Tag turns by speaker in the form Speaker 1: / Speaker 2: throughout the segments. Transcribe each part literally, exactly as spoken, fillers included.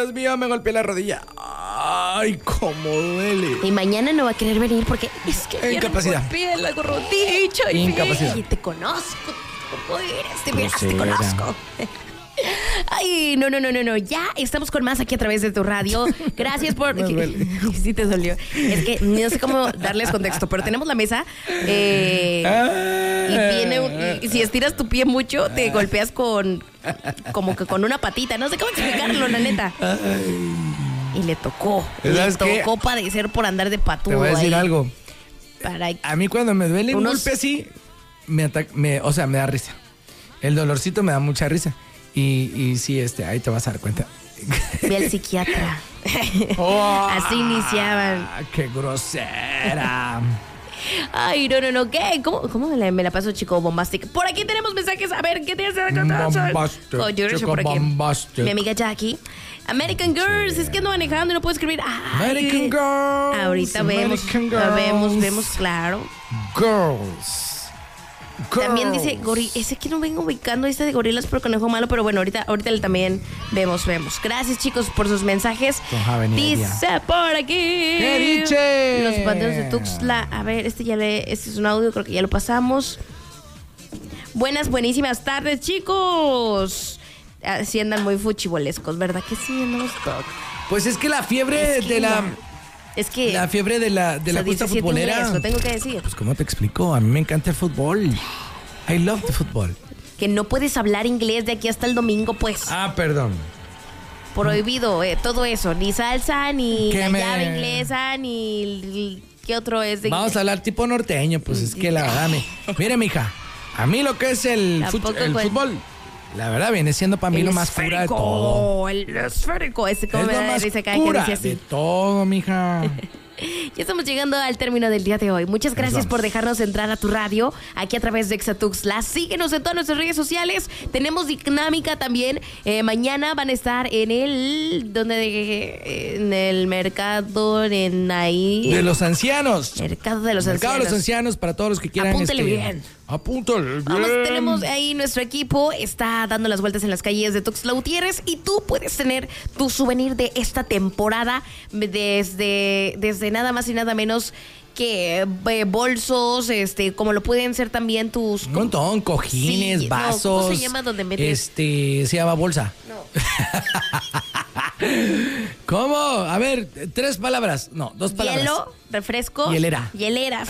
Speaker 1: Dios mío, me golpeé la rodilla. Ay, cómo duele.
Speaker 2: Y mañana no va a querer venir porque es que ayer
Speaker 1: Incapacidad.
Speaker 2: me golpeé la rodilla. Y
Speaker 1: Incapacidad.
Speaker 2: Y te conozco. ¿Cómo eres? Te miras, te
Speaker 1: Grosera.
Speaker 2: conozco. Ay, no, no, no, no, no. Ya estamos con más aquí a través de tu radio. Gracias por...
Speaker 1: Me duele.
Speaker 2: Sí te dolió. Es que no sé cómo darles contexto, pero tenemos la mesa eh,
Speaker 1: Ah.
Speaker 2: y tiene un- y si estiras tu pie mucho, te golpeas con... como que con una patita. No sé cómo explicarlo, la neta. Y le tocó. Le
Speaker 1: ¿Sabes qué?
Speaker 2: tocó padecer por andar de patudo
Speaker 1: Te voy a decir
Speaker 2: ahí.
Speaker 1: algo.
Speaker 2: Para...
Speaker 1: A mí cuando me duele un
Speaker 2: Unos-
Speaker 1: golpe así, me ataca, me, o sea, me da risa. El dolorcito me da mucha risa. Y, y sí, este, ahí te vas a dar cuenta.
Speaker 2: Ve al psiquiatra.
Speaker 1: Oh,
Speaker 2: Así iniciaban.
Speaker 1: ¡Qué grosera!
Speaker 2: Ay, no, no, no. ¿Qué? ¿Cómo, cómo me, la, me la paso, chico bombastic? Por aquí tenemos mensajes. A ver, ¿qué tienes?
Speaker 1: Bombastic,
Speaker 2: Oh, yo
Speaker 1: chico
Speaker 2: por aquí.
Speaker 1: bombastic.
Speaker 2: Mi amiga Jackie. American Girls. Es que ando manejando y no puedo escribir. Ay,
Speaker 1: American Girls.
Speaker 2: Ahorita vemos.
Speaker 1: American Girls.
Speaker 2: Vemos, vemos, claro.
Speaker 1: Girls.
Speaker 2: También
Speaker 1: Girls.
Speaker 2: dice, gori ese que no vengo ubicando, este de gorilas por conejo malo, pero bueno, ahorita, ahorita también vemos, vemos. Gracias, chicos, por sus mensajes.
Speaker 1: Ajá, venía
Speaker 2: Dice por aquí.
Speaker 1: ¿Qué dice?
Speaker 2: Los panteones de Tuxtla. A ver, este ya le, este es un audio, creo que ya lo pasamos. Buenas, buenísimas tardes, chicos. Así andan muy fuchibolescos, ¿verdad? Que sí, andamos todos.
Speaker 1: Pues es que la fiebre
Speaker 2: Es que
Speaker 1: de la...
Speaker 2: ya- Es que...
Speaker 1: La fiebre de la, de
Speaker 2: o
Speaker 1: la
Speaker 2: sea,
Speaker 1: justa
Speaker 2: diecisiete
Speaker 1: futbolera.
Speaker 2: inglés, lo tengo que decir.
Speaker 1: Pues, ¿cómo te explico? A mí me encanta el fútbol. I love the football.
Speaker 2: Que no puedes hablar inglés de aquí hasta el domingo, pues.
Speaker 1: Ah, perdón.
Speaker 2: Prohibido, eh, todo eso. Ni salsa, ni
Speaker 1: Que
Speaker 2: la
Speaker 1: me-
Speaker 2: llave inglesa, ni... el- ¿qué otro es de
Speaker 1: Vamos a hablar tipo norteño, pues es que la verdad, mi, mire, mija, a mí lo que es el, fut-
Speaker 2: Tampoco
Speaker 1: el
Speaker 2: con-
Speaker 1: fútbol, la verdad viene siendo para mí
Speaker 2: el
Speaker 1: lo más pura de todo.
Speaker 2: esférico, el esférico. Ese como
Speaker 1: Es
Speaker 2: me
Speaker 1: lo
Speaker 2: da
Speaker 1: más
Speaker 2: risa cada que
Speaker 1: pura
Speaker 2: dice
Speaker 1: de
Speaker 2: así.
Speaker 1: todo, mija.
Speaker 2: Ya estamos llegando al término del día de hoy. Muchas gracias
Speaker 1: vamos.
Speaker 2: por dejarnos entrar a tu radio aquí a través de Exatuxtla. Síguenos en todas nuestras redes sociales. Tenemos dinámica también. Eh, mañana van a estar en el... ¿Dónde? Eh, en el mercado, en ahí...
Speaker 1: De los ancianos.
Speaker 2: Mercado de los
Speaker 1: Mercado de
Speaker 2: ancianos.
Speaker 1: los ancianos para todos los que quieran.
Speaker 2: Apúntele
Speaker 1: este,
Speaker 2: bien.
Speaker 1: Apúntale bien.
Speaker 2: Vamos, tenemos ahí nuestro equipo, está dando las vueltas en las calles de Tuxtla Gutiérrez y tú puedes tener tu souvenir de esta temporada desde, desde nada más y nada menos que eh, bolsos, este, como lo pueden ser también tus...
Speaker 1: Un montón, cojines,
Speaker 2: Sí, no,
Speaker 1: vasos.
Speaker 2: ¿cómo se llama donde metes?
Speaker 1: Este, se llama bolsa.
Speaker 2: No.
Speaker 1: ¿Cómo? A ver, tres palabras. No, dos palabras.
Speaker 2: Hielo, refresco.
Speaker 1: Hielera.
Speaker 2: Hieleras.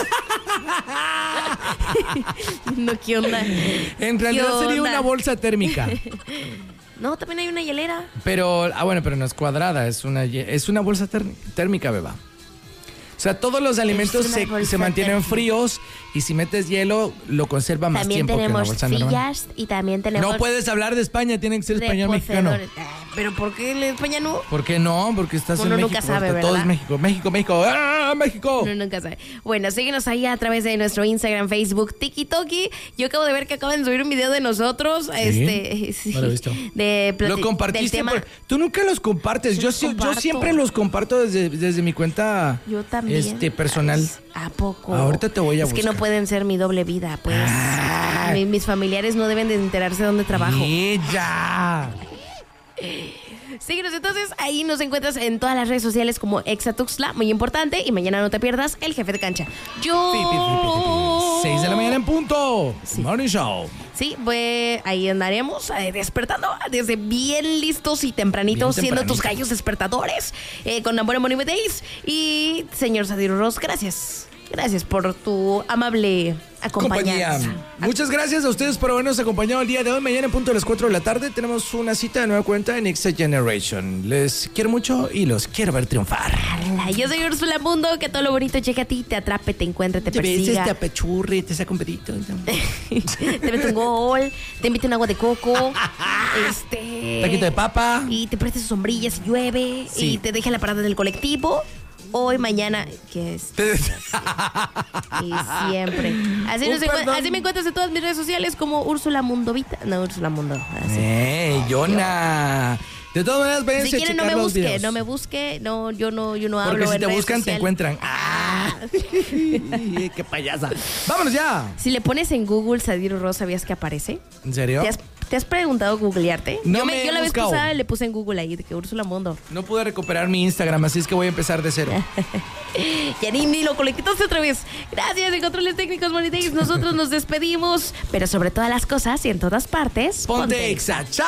Speaker 2: No, ¿qué onda?
Speaker 1: En realidad
Speaker 2: ¿Qué
Speaker 1: sería
Speaker 2: onda?
Speaker 1: una bolsa térmica.
Speaker 2: No, también hay una hielera.
Speaker 1: Pero, ah, bueno, pero no es cuadrada, es una, ye- es una bolsa ter- térmica, beba. O sea, todos los alimentos
Speaker 2: una
Speaker 1: se,
Speaker 2: bolsa
Speaker 1: se mantienen
Speaker 2: térmica.
Speaker 1: fríos y si metes hielo, lo conserva más
Speaker 2: También
Speaker 1: tiempo que una
Speaker 2: tenemos
Speaker 1: bolsa normal.
Speaker 2: sillas y también tenemos...
Speaker 1: No puedes hablar de España, tiene que ser español mexicano.
Speaker 2: reposedores. Ah, ¿pero por qué en España no?
Speaker 1: ¿Por qué no? Porque estás
Speaker 2: Uno
Speaker 1: en
Speaker 2: nunca
Speaker 1: México.
Speaker 2: sabe,
Speaker 1: ahorita todo
Speaker 2: ¿verdad?
Speaker 1: es México. México, México. ¡Ah, México!
Speaker 2: Uno nunca sabe. Bueno, síguenos ahí a través de nuestro Instagram, Facebook, TikToki. Yo acabo de ver que acaban de subir un video de nosotros. Este, sí,
Speaker 1: no lo he visto.
Speaker 2: De plati-
Speaker 1: Lo compartiste.
Speaker 2: del tema.
Speaker 1: por- Tú nunca los compartes.
Speaker 2: Sí
Speaker 1: Yo,
Speaker 2: los
Speaker 1: sí- yo
Speaker 2: comparto.
Speaker 1: siempre los comparto desde, desde mi cuenta
Speaker 2: Yo también.
Speaker 1: este, personal.
Speaker 2: ¿A poco?
Speaker 1: Ahorita te voy a
Speaker 2: Es que no
Speaker 1: buscar.
Speaker 2: pueden ser mi doble vida, pues.
Speaker 1: Ah.
Speaker 2: Mi- mis familiares no deben de enterarse de dónde trabajo.
Speaker 1: ¡Ella!
Speaker 2: Síguenos entonces, ahí nos encuentras en todas las redes sociales como Exatuxtla, muy importante, y mañana no te pierdas el jefe de cancha. Yo...
Speaker 1: Pi, pi, pi, pi, pi. Seis de la mañana en punto.
Speaker 2: Sí.
Speaker 1: Morning Show.
Speaker 2: Sí, pues ahí andaremos eh, despertando desde bien listos y tempranitos,
Speaker 1: Bien
Speaker 2: siendo tus
Speaker 1: tempranito.
Speaker 2: gallos despertadores eh, con Amor Money Days. Y señor Sadiro Ross, gracias. Gracias por tu amable
Speaker 1: Compañía.
Speaker 2: acompañanza.
Speaker 1: Muchas gracias a ustedes por habernos acompañado el día de hoy. Mañana en punto a las cuatro de la tarde tenemos una cita de nueva cuenta en Next Generation. Les quiero mucho y los quiero ver triunfar.
Speaker 2: Ala, yo soy Úrsula Mundo, que todo lo bonito llegue a ti, te atrape, te encuentre, te
Speaker 1: Te beses,
Speaker 2: persiga.
Speaker 1: te apechurre, te saca un pedito.
Speaker 2: Te mete un gol, te invite un agua de coco, este...
Speaker 1: Taquito de papa.
Speaker 2: Y te preste sus sombrillas si llueve,
Speaker 1: Sí.
Speaker 2: y te deje la parada del colectivo. Hoy, mañana, que es...
Speaker 1: Te-
Speaker 2: Y siempre. Así,
Speaker 1: Un
Speaker 2: nos encuent-
Speaker 1: perdón.
Speaker 2: así me encuentras en todas mis redes sociales como Úrsula Mundovita. No, Úrsula Mundo. Así.
Speaker 1: ¡Eh, Yona! De todas maneras, váyanse
Speaker 2: Si
Speaker 1: a
Speaker 2: quieren, no
Speaker 1: checar
Speaker 2: me
Speaker 1: los
Speaker 2: busque,
Speaker 1: videos.
Speaker 2: no me busque. No, yo no, yo no hablo
Speaker 1: Porque si
Speaker 2: en
Speaker 1: te
Speaker 2: redes
Speaker 1: buscan, te
Speaker 2: sociales.
Speaker 1: encuentran. ¡Ah! ¡Qué payasa! ¡Vámonos ya!
Speaker 2: Si le pones en Google Sadiro Ross, ¿sabías que aparece?
Speaker 1: ¿En serio?
Speaker 2: ¿Te has, ¿Te has preguntado googlearte?
Speaker 1: No
Speaker 2: yo
Speaker 1: me
Speaker 2: me,
Speaker 1: he
Speaker 2: yo la vez
Speaker 1: buscado.
Speaker 2: pasada le puse en Google ahí de que Úrsula Mundo.
Speaker 1: No pude recuperar mi Instagram, así es que voy a empezar de cero.
Speaker 2: Ya ni, ni lo conectaste otra vez. Gracias, en Controles Técnicos Money Days. Nosotros nos despedimos, pero sobre todas las cosas y en todas partes,
Speaker 1: Ponte Exa. Chao.